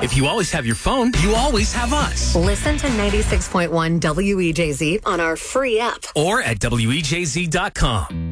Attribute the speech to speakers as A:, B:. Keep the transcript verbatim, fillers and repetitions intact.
A: If you always have your phone, you always have us.
B: Listen to ninety-six point one W E J Z on our free app
A: or at W E J Z dot com.